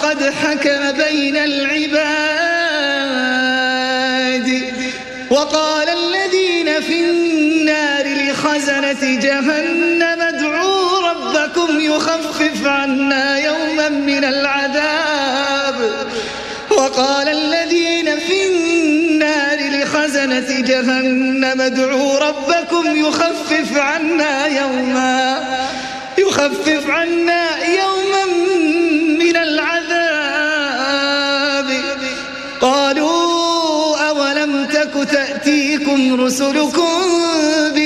وقد حكم بين العباد. وقال الذين في النار لخزنة جهنم ادعوا ربكم يخفف عنا يوما من العذاب. وقال الذين في النار لخزنة جهنم ادعوا ربكم يخفف عنا يوما من العذاب. قالوا أولم تك تأتيكم رسلكم